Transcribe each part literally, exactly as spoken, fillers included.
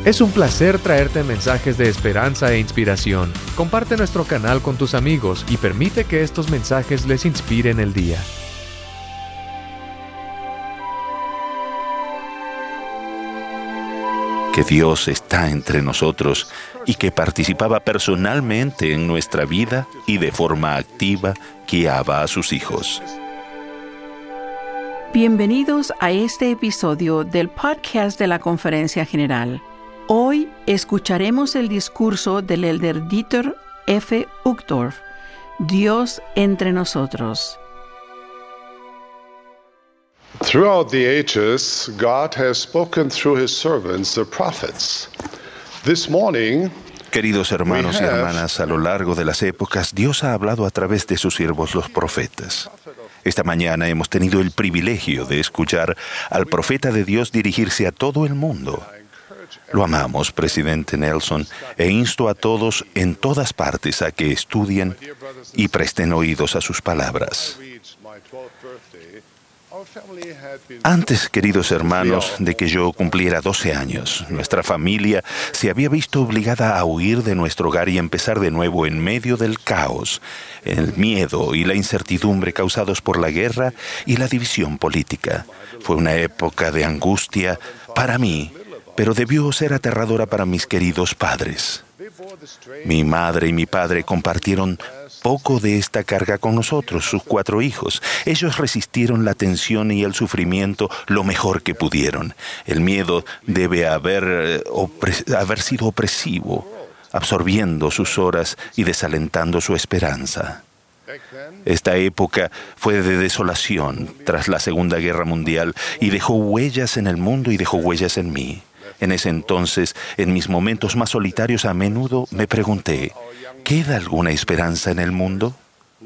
Es un placer traerte mensajes de esperanza e inspiración. Comparte nuestro canal con tus amigos y permite que estos mensajes les inspiren el día. Que Dios está entre nosotros y que participaba personalmente en nuestra vida y de forma activa guiaba a sus hijos. Bienvenidos a este episodio del podcast de la Conferencia General. Hoy escucharemos el discurso del elder Dieter F. Uchtdorf, Dios entre nosotros. Throughout the ages, God has spoken through his servants, the prophets. This morning, Queridos hermanos y hermanas, a lo largo de las épocas, Dios ha hablado a través de sus siervos los profetas. Esta mañana hemos tenido el privilegio de escuchar al profeta de Dios dirigirse a todo el mundo. Lo amamos, presidente Nelson, e insto a todos en todas partes a que estudien y presten oídos a sus palabras. Antes, queridos hermanos, de que yo cumpliera doce años, nuestra familia se había visto obligada a huir de nuestro hogar y empezar de nuevo en medio del caos, el miedo y la incertidumbre causados por la guerra y la división política. Fue una época de angustia para mí, pero debió ser aterradora para mis queridos padres. Mi madre y mi padre compartieron poco de esta carga con nosotros, sus cuatro hijos. Ellos resistieron la tensión y el sufrimiento lo mejor que pudieron. El miedo debe haber, opre- haber sido opresivo, absorbiendo sus horas y desalentando su esperanza. Esta época fue de desolación tras la Segunda Guerra Mundial y dejó huellas en el mundo y dejó huellas en mí. En ese entonces, en mis momentos más solitarios, a menudo me pregunté, ¿queda alguna esperanza en el mundo?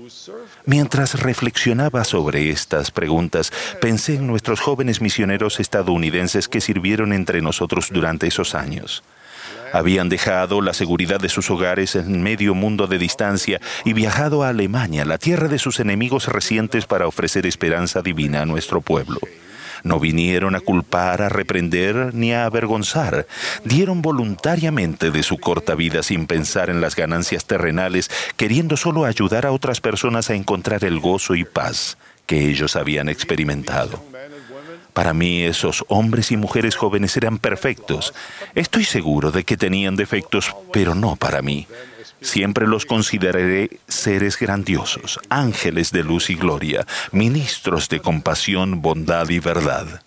Mientras reflexionaba sobre estas preguntas, pensé en nuestros jóvenes misioneros estadounidenses que sirvieron entre nosotros durante esos años. Habían dejado la seguridad de sus hogares en medio mundo de distancia y viajado a Alemania, la tierra de sus enemigos recientes, para ofrecer esperanza divina a nuestro pueblo. No vinieron a culpar, a reprender ni a avergonzar. Dieron voluntariamente de su corta vida sin pensar en las ganancias terrenales, queriendo solo ayudar a otras personas a encontrar el gozo y paz que ellos habían experimentado. Para mí, esos hombres y mujeres jóvenes eran perfectos. Estoy seguro de que tenían defectos, pero no para mí. Siempre los consideraré seres grandiosos, ángeles de luz y gloria, ministros de compasión, bondad y verdad.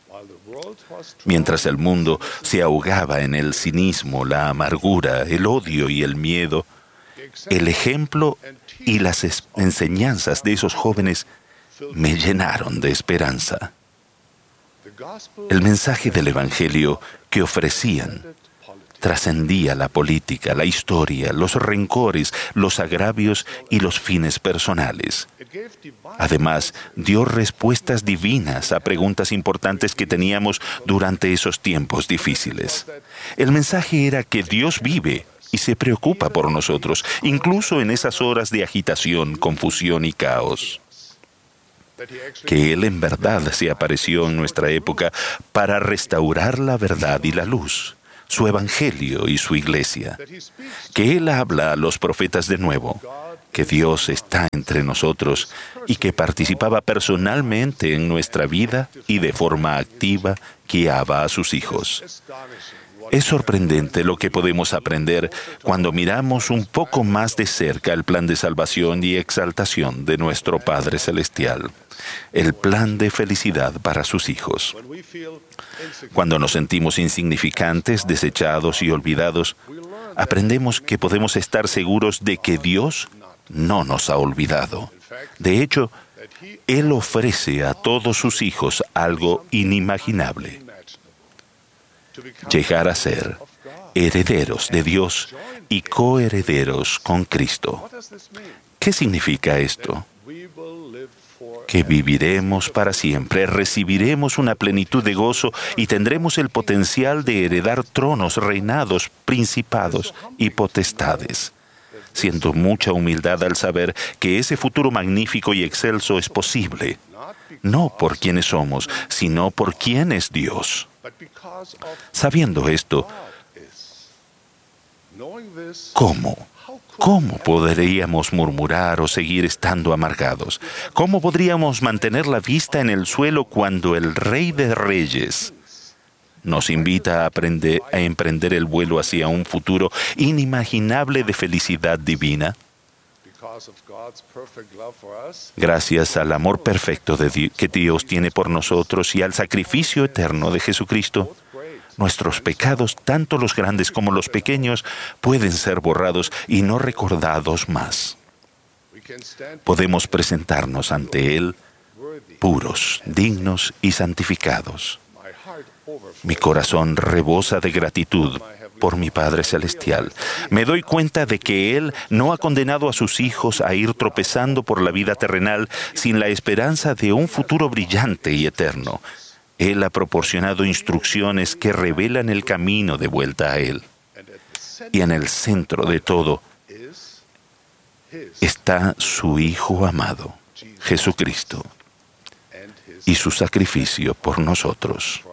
Mientras el mundo se ahogaba en el cinismo, la amargura, el odio y el miedo, el ejemplo y las es- enseñanzas de esos jóvenes me llenaron de esperanza. El mensaje del Evangelio que ofrecían trascendía la política, la historia, los rencores, los agravios y los fines personales. Además, dio respuestas divinas a preguntas importantes que teníamos durante esos tiempos difíciles. El mensaje era que Dios vive y se preocupa por nosotros, incluso en esas horas de agitación, confusión y caos. Que Él en verdad se apareció en nuestra época para restaurar la verdad y la luz, su evangelio y su iglesia. Que Él habla a los profetas de nuevo, que Dios está entre nosotros y que participaba personalmente en nuestra vida y de forma activa guiaba a sus hijos. Es sorprendente lo que podemos aprender cuando miramos un poco más de cerca el plan de salvación y exaltación de nuestro Padre Celestial, el plan de felicidad para sus hijos. Cuando nos sentimos insignificantes, desechados y olvidados, aprendemos que podemos estar seguros de que Dios no nos ha olvidado. De hecho, Él ofrece a todos sus hijos algo inimaginable: llegar a ser herederos de Dios y coherederos con Cristo. ¿Qué significa esto? Que viviremos para siempre, recibiremos una plenitud de gozo y tendremos el potencial de heredar tronos, reinados, principados y potestades. Siento mucha humildad al saber que ese futuro magnífico y excelso es posible, no por quienes somos, sino por quién es Dios. Sabiendo esto, ¿Cómo? ¿Cómo podríamos murmurar o seguir estando amargados? ¿Cómo podríamos mantener la vista en el suelo cuando el Rey de Reyes nos invita a, aprender, a emprender el vuelo hacia un futuro inimaginable de felicidad divina? Gracias al amor perfecto de Dios, que Dios tiene por nosotros y al sacrificio eterno de Jesucristo, nuestros pecados, tanto los grandes como los pequeños, pueden ser borrados y no recordados más. Podemos presentarnos ante Él puros, dignos y santificados. Mi corazón rebosa de gratitud por mi Padre Celestial. Me doy cuenta de que Él no ha condenado a sus hijos a ir tropezando por la vida terrenal sin la esperanza de un futuro brillante y eterno. Él ha proporcionado instrucciones que revelan el camino de vuelta a Él. Y en el centro de todo está su Hijo amado, Jesucristo, y su sacrificio por nosotros.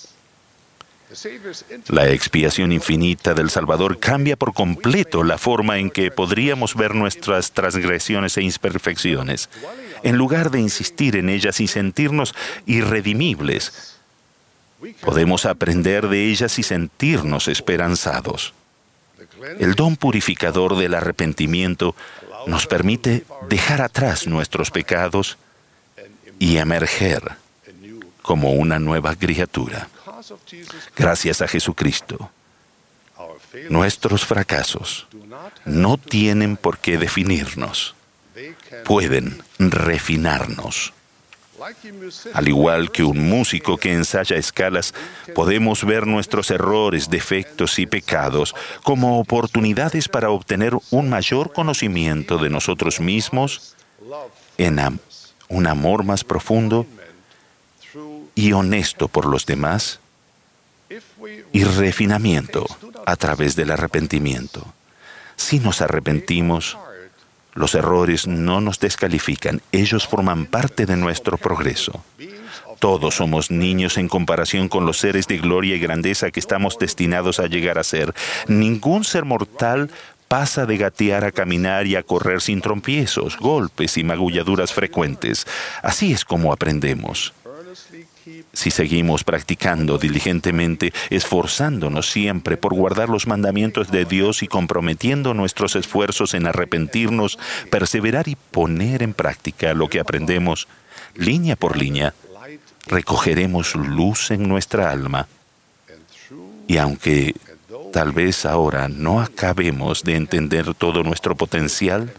La expiación infinita del Salvador cambia por completo la forma en que podríamos ver nuestras transgresiones e imperfecciones. En lugar de insistir en ellas y sentirnos irredimibles, podemos aprender de ellas y sentirnos esperanzados. El don purificador del arrepentimiento nos permite dejar atrás nuestros pecados y emerger como una nueva criatura. Gracias a Jesucristo, nuestros fracasos no tienen por qué definirnos. Pueden refinarnos. Al igual que un músico que ensaya escalas, podemos ver nuestros errores, defectos y pecados como oportunidades para obtener un mayor conocimiento de nosotros mismos, en am- un amor más profundo y honesto por los demás, y refinamiento a través del arrepentimiento. Si nos arrepentimos, los errores no nos descalifican, ellos forman parte de nuestro progreso. Todos somos niños en comparación con los seres de gloria y grandeza que estamos destinados a llegar a ser. Ningún ser mortal pasa de gatear a caminar y a correr sin tropiezos, golpes y magulladuras frecuentes. Así es como aprendemos. Si seguimos practicando diligentemente, esforzándonos siempre por guardar los mandamientos de Dios y comprometiendo nuestros esfuerzos en arrepentirnos, perseverar y poner en práctica lo que aprendemos, línea por línea, recogeremos luz en nuestra alma. Y aunque tal vez ahora no acabemos de entender todo nuestro potencial,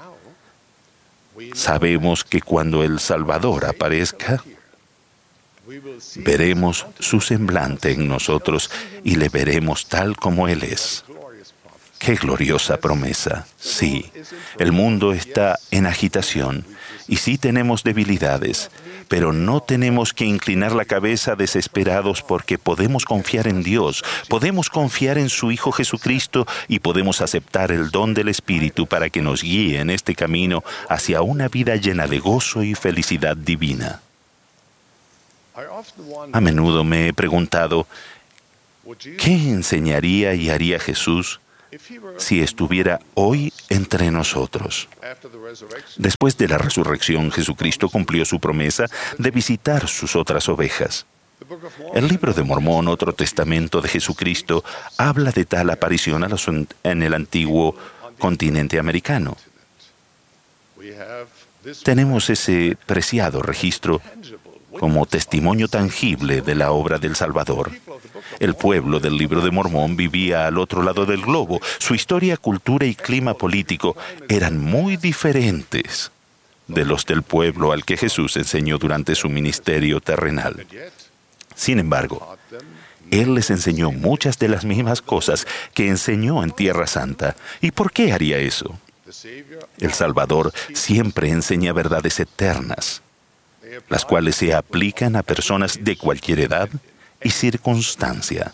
sabemos que cuando el Salvador aparezca, veremos su semblante en nosotros y le veremos tal como Él es. ¡Qué gloriosa promesa! Sí, el mundo está en agitación y sí tenemos debilidades, pero no tenemos que inclinar la cabeza desesperados porque podemos confiar en Dios, podemos confiar en su Hijo Jesucristo y podemos aceptar el don del Espíritu para que nos guíe en este camino hacia una vida llena de gozo y felicidad divina. A menudo me he preguntado, ¿qué enseñaría y haría Jesús si estuviera hoy entre nosotros? Después de la resurrección, Jesucristo cumplió su promesa de visitar sus otras ovejas. El libro de Mormón, otro testamento de Jesucristo, habla de tal aparición en el antiguo continente americano. Tenemos ese preciado registro como testimonio tangible de la obra del Salvador. El pueblo del libro de Mormón vivía al otro lado del globo. Su historia, cultura y clima político eran muy diferentes de los del pueblo al que Jesús enseñó durante su ministerio terrenal. Sin embargo, Él les enseñó muchas de las mismas cosas que enseñó en Tierra Santa. ¿Y por qué haría eso? El Salvador siempre enseña verdades eternas, las cuales se aplican a personas de cualquier edad y circunstancia.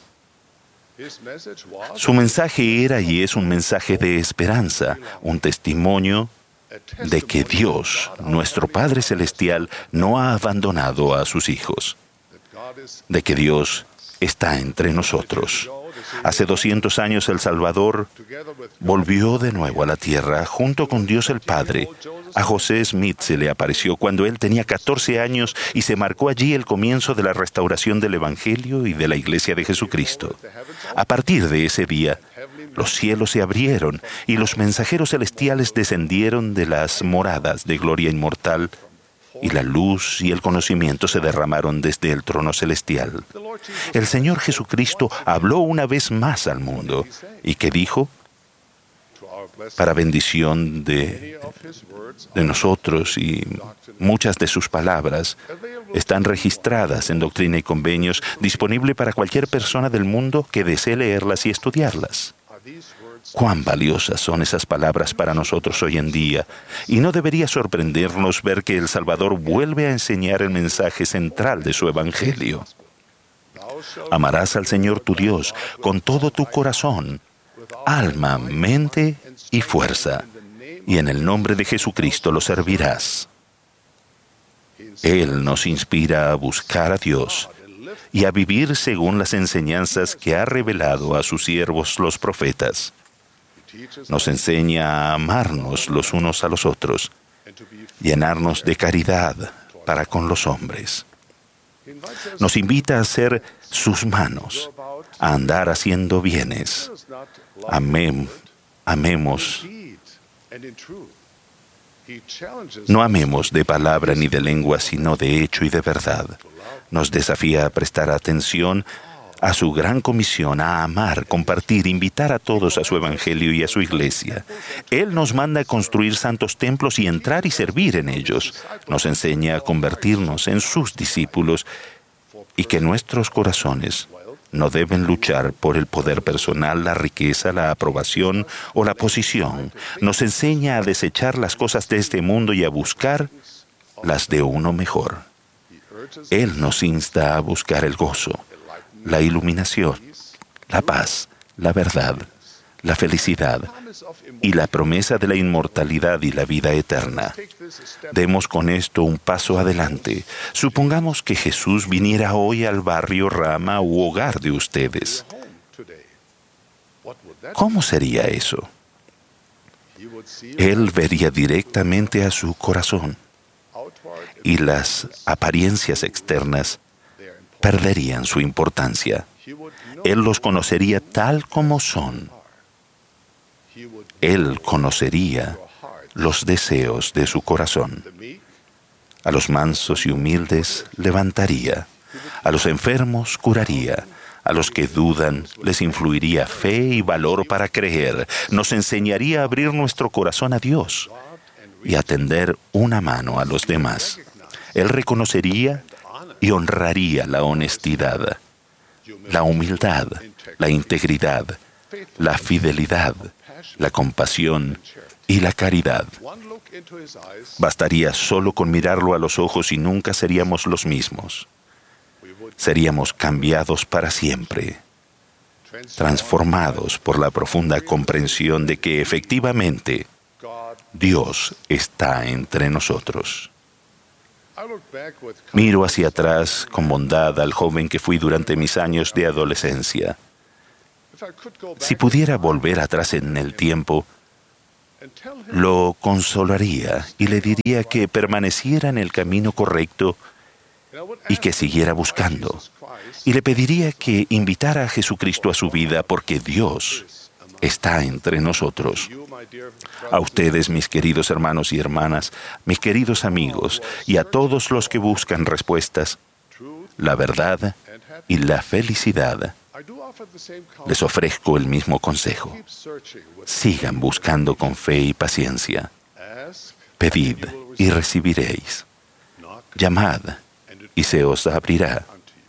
Su mensaje era y es un mensaje de esperanza, un testimonio de que Dios, nuestro Padre Celestial, no ha abandonado a sus hijos, de que Dios está entre nosotros. Hace doscientos años el Salvador volvió de nuevo a la tierra junto con Dios el Padre. A José Smith se le apareció cuando él tenía catorce años y se marcó allí el comienzo de la restauración del Evangelio y de la Iglesia de Jesucristo. A partir de ese día, los cielos se abrieron y los mensajeros celestiales descendieron de las moradas de gloria inmortal, y la luz y el conocimiento se derramaron desde el trono celestial. El Señor Jesucristo habló una vez más al mundo. ¿Y qué dijo? Para bendición de, de nosotros, y muchas de sus palabras están registradas en Doctrina y Convenios, disponible para cualquier persona del mundo que desee leerlas y estudiarlas. Cuán valiosas son esas palabras para nosotros hoy en día, y no debería sorprendernos ver que el Salvador vuelve a enseñar el mensaje central de su Evangelio. Amarás al Señor tu Dios con todo tu corazón, alma, mente y fuerza, y en el nombre de Jesucristo lo servirás. Él nos inspira a buscar a Dios y a vivir según las enseñanzas que ha revelado a sus siervos los profetas. Nos enseña a amarnos los unos a los otros, llenarnos de caridad para con los hombres. Nos invita a ser sus manos, a andar haciendo bienes. Amem, amemos. No amemos de palabra ni de lengua, sino de hecho y de verdad. Nos desafía a prestar atención a su gran comisión, a amar, compartir, invitar a todos a su Evangelio y a su Iglesia. Él nos manda a construir santos templos y entrar y servir en ellos. Nos enseña a convertirnos en sus discípulos y que nuestros corazones no deben luchar por el poder personal, la riqueza, la aprobación o la posición. Nos enseña a desechar las cosas de este mundo y a buscar las de uno mejor. Él nos insta a buscar el gozo, la iluminación, la paz, la verdad, la felicidad y la promesa de la inmortalidad y la vida eterna. Demos con esto un paso adelante. Supongamos que Jesús viniera hoy al barrio, rama u hogar de ustedes. ¿Cómo sería eso? Él vería directamente a su corazón, y las apariencias externas perderían su importancia. Él los conocería tal como son. Él conocería los deseos de su corazón. A los mansos y humildes levantaría. A los enfermos curaría. A los que dudan les influiría fe y valor para creer. Nos enseñaría a abrir nuestro corazón a Dios y a tender una mano a los demás. Él reconocería y honraría la honestidad, la humildad, la integridad, la fidelidad, la compasión y la caridad. Bastaría solo con mirarlo a los ojos y nunca seríamos los mismos. Seríamos cambiados para siempre, transformados por la profunda comprensión de que efectivamente Dios está entre nosotros. Miro hacia atrás con bondad al joven que fui durante mis años de adolescencia. Si pudiera volver atrás en el tiempo, lo consolaría y le diría que permaneciera en el camino correcto y que siguiera buscando. Y le pediría que invitara a Jesucristo a su vida, porque Dios está entre nosotros. A ustedes, mis queridos hermanos y hermanas, mis queridos amigos, y a todos los que buscan respuestas, la verdad y la felicidad, les ofrezco el mismo consejo. Sigan buscando con fe y paciencia. Pedid y recibiréis. Llamad y se os abrirá.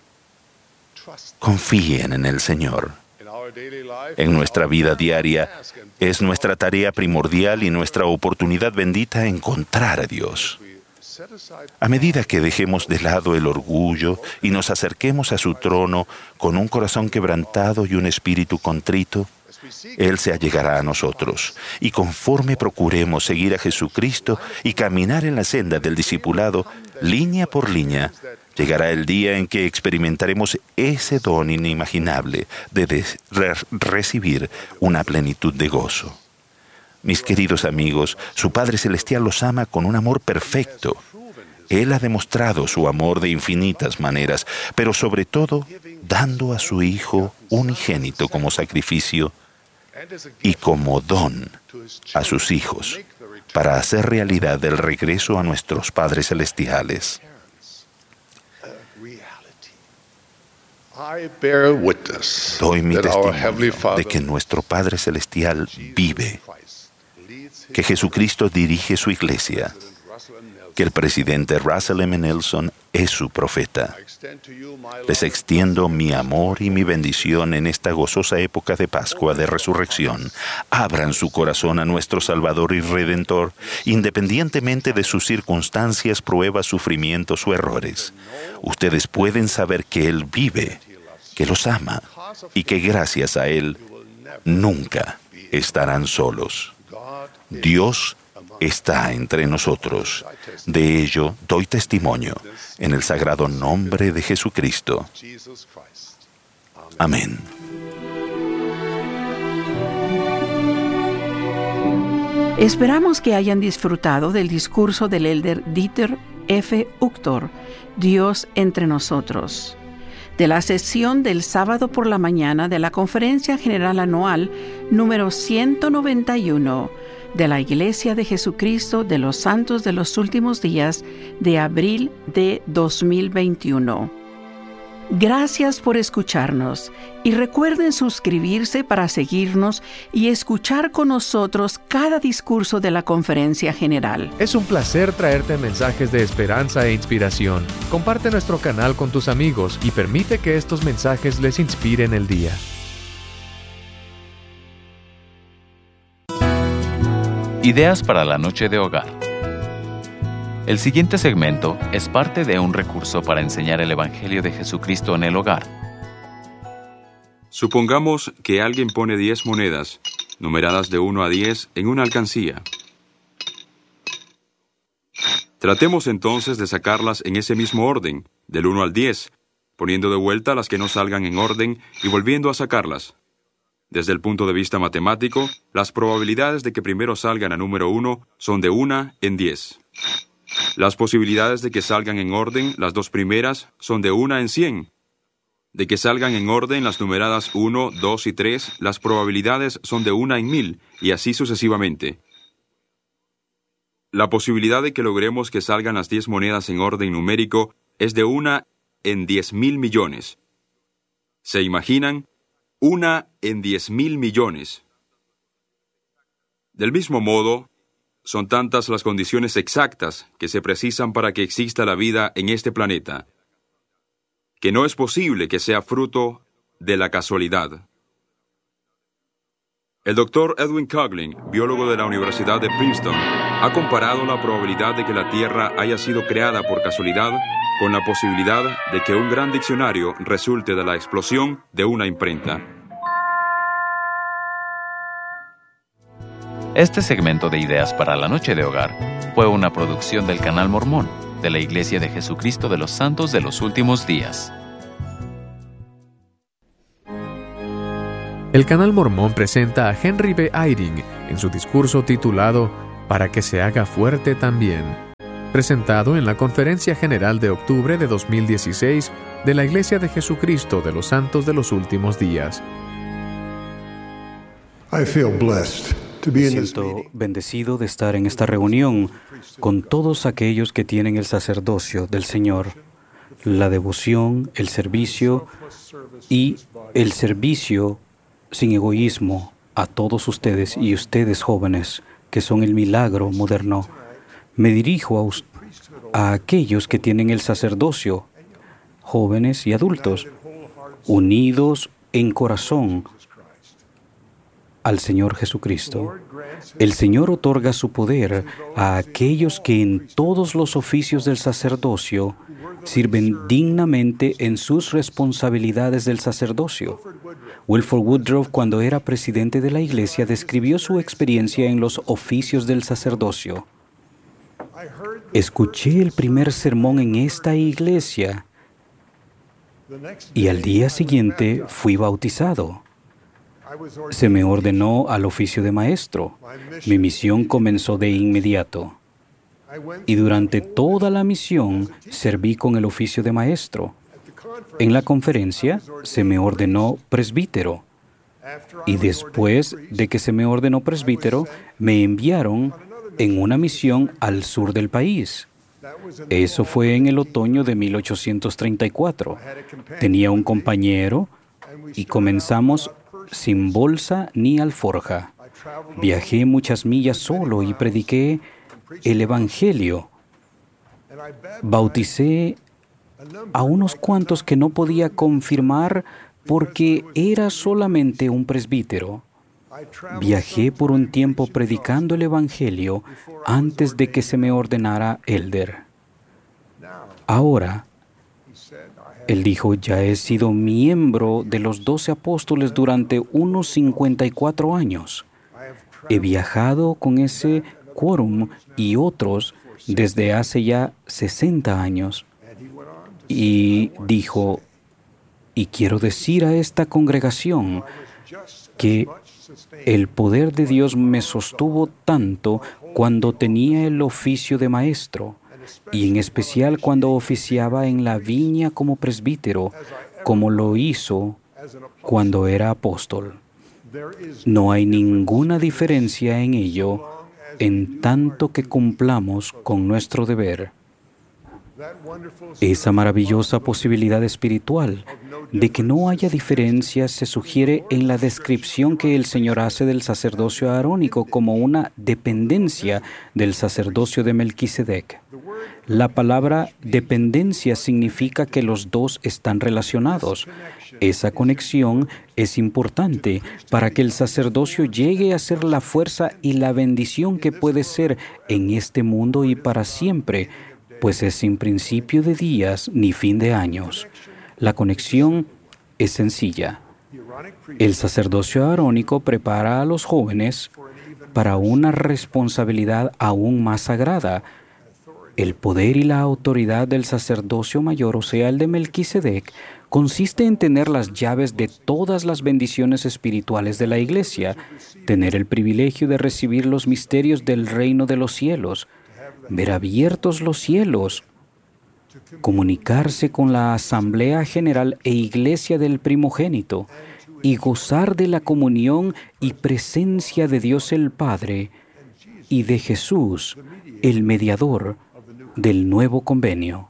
Confíen en el Señor. En nuestra vida diaria es nuestra tarea primordial y nuestra oportunidad bendita encontrar a Dios. A medida que dejemos de lado el orgullo y nos acerquemos a su trono con un corazón quebrantado y un espíritu contrito, Él se allegará a nosotros. Y conforme procuremos seguir a Jesucristo y caminar en la senda del discipulado, línea por línea, Llegará el día en que experimentaremos ese don inimaginable de des- re- recibir una plenitud de gozo. Mis queridos amigos, su Padre Celestial los ama con un amor perfecto. Él ha demostrado su amor de infinitas maneras, pero sobre todo dando a su Hijo unigénito como sacrificio y como don a sus hijos, para hacer realidad el regreso a nuestros padres celestiales. Doy mi testimonio de que nuestro Padre Celestial vive, que Jesucristo dirige su iglesia, que el presidente Russell M. Nelson es su profeta. Les extiendo mi amor y mi bendición en esta gozosa época de Pascua de Resurrección. Abran su corazón a nuestro Salvador y Redentor, independientemente de sus circunstancias, pruebas, sufrimientos o errores. Ustedes pueden saber que Él vive, que los ama y que gracias a Él nunca estarán solos. Dios está entre nosotros. De ello doy testimonio en el sagrado nombre de Jesucristo. Amén. Esperamos que hayan disfrutado del discurso del elder Dieter F. Uchtdorf, Dios entre nosotros, de la sesión del sábado por la mañana de la Conferencia General Anual número ciento noventa y uno de la Iglesia de Jesucristo de los Santos de los Últimos Días de abril de dos mil veintiuno. Gracias por escucharnos y recuerden suscribirse para seguirnos y escuchar con nosotros cada discurso de la Conferencia General. Es un placer traerte mensajes de esperanza e inspiración. Comparte nuestro canal con tus amigos y permite que estos mensajes les inspiren el día. Ideas para la noche de hogar. El siguiente segmento es parte de un recurso para enseñar el Evangelio de Jesucristo en el hogar. Supongamos que alguien pone diez monedas, numeradas de uno a diez, en una alcancía. Tratemos entonces de sacarlas en ese mismo orden, del uno al diez, poniendo de vuelta las que no salgan en orden y volviendo a sacarlas. Desde el punto de vista matemático, las probabilidades de que primero salgan a número uno son de una en diez. Las posibilidades de que salgan en orden las dos primeras son de una en cien. De que salgan en orden las numeradas uno, dos y tres, las probabilidades son de una en mil, y así sucesivamente. La posibilidad de que logremos que salgan las diez monedas en orden numérico es de una en diez mil millones. ¿Se imaginan? Una en diez mil millones. Del mismo modo, son tantas las condiciones exactas que se precisan para que exista la vida en este planeta, que no es posible que sea fruto de la casualidad. El doctor Edwin Coghlan, biólogo de la Universidad de Princeton, ha comparado la probabilidad de que la Tierra haya sido creada por casualidad con la posibilidad de que un gran diccionario resulte de la explosión de una imprenta. Este segmento de Ideas para la Noche de Hogar fue una producción del Canal Mormón de la Iglesia de Jesucristo de los Santos de los Últimos Días. El Canal Mormón presenta a Henry B. Eyring en su discurso titulado Para que se haga fuerte también, presentado en la Conferencia General de octubre de dos mil dieciséis de la Iglesia de Jesucristo de los Santos de los Últimos Días. I feel blessed. Me siento bendecido de estar en esta reunión con todos aquellos que tienen el sacerdocio del Señor, la devoción, el servicio y el servicio sin egoísmo a todos ustedes y ustedes jóvenes que son el milagro moderno. Me dirijo a, us- a aquellos que tienen el sacerdocio, jóvenes y adultos, unidos en corazón al Señor Jesucristo. El Señor otorga su poder a aquellos que en todos los oficios del sacerdocio sirven dignamente en sus responsabilidades del sacerdocio. Wilford Woodruff, cuando era presidente de la Iglesia, describió su experiencia en los oficios del sacerdocio. Escuché el primer sermón en esta iglesia y al día siguiente fui bautizado. Se me ordenó al oficio de maestro. Mi misión comenzó de inmediato. Y durante toda la misión serví con el oficio de maestro. En la conferencia se me ordenó presbítero. Y después de que se me ordenó presbítero, me enviaron en una misión al sur del país. Eso fue en el otoño de mil ochocientos treinta y cuatro. Tenía un compañero y comenzamos sin bolsa ni alforja. Viajé muchas millas solo y prediqué el Evangelio. Bauticé a unos cuantos que no podía confirmar porque era solamente un presbítero. Viajé por un tiempo predicando el Evangelio antes de que se me ordenara elder. Ahora, él dijo, ya he sido miembro de los doce apóstoles durante unos cincuenta y cuatro años. He viajado con ese quórum y otros desde hace ya sesenta años. Y dijo, y quiero decir a esta congregación que el poder de Dios me sostuvo tanto cuando tenía el oficio de maestro, y en especial cuando oficiaba en la viña como presbítero, como lo hizo cuando era apóstol. No hay ninguna diferencia en ello, en tanto que cumplamos con nuestro deber. Esa maravillosa posibilidad espiritual de que no haya diferencias se sugiere en la descripción que el Señor hace del sacerdocio arónico como una dependencia del sacerdocio de Melquisedec. La palabra dependencia significa que los dos están relacionados. Esa conexión es importante para que el sacerdocio llegue a ser la fuerza y la bendición que puede ser en este mundo y para siempre, pues es sin principio de días ni fin de años. La conexión es sencilla. El sacerdocio arónico prepara a los jóvenes para una responsabilidad aún más sagrada. El poder y la autoridad del sacerdocio mayor, o sea, el de Melquisedec, consiste en tener las llaves de todas las bendiciones espirituales de la Iglesia, tener el privilegio de recibir los misterios del reino de los cielos, ver abiertos los cielos, comunicarse con la Asamblea General e Iglesia del primogénito y gozar de la comunión y presencia de Dios el Padre y de Jesús, el mediador del nuevo convenio.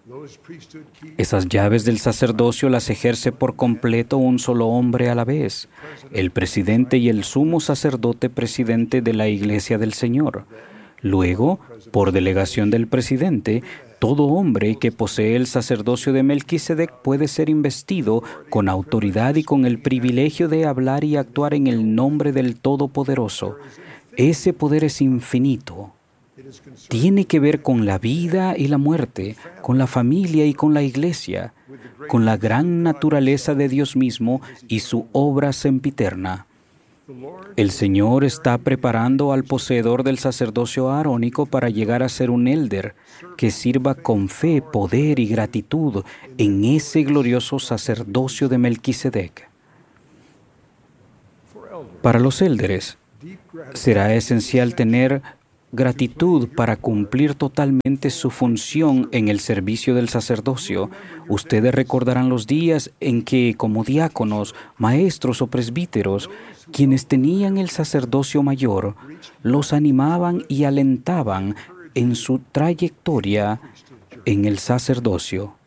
Esas llaves del sacerdocio las ejerce por completo un solo hombre a la vez, el presidente y el sumo sacerdote presidente de la Iglesia del Señor. Luego, por delegación del presidente, todo hombre que posee el sacerdocio de Melquisedec puede ser investido con autoridad y con el privilegio de hablar y actuar en el nombre del Todopoderoso. Ese poder es infinito. Tiene que ver con la vida y la muerte, con la familia y con la iglesia, con la gran naturaleza de Dios mismo y su obra sempiterna. El Señor está preparando al poseedor del sacerdocio arónico para llegar a ser un elder que sirva con fe, poder y gratitud en ese glorioso sacerdocio de Melquisedec. Para los élderes será esencial tener gratitud para cumplir totalmente su función en el servicio del sacerdocio. Ustedes recordarán los días en que, como diáconos, maestros o presbíteros, quienes tenían el sacerdocio mayor, los animaban y alentaban en su trayectoria en el sacerdocio.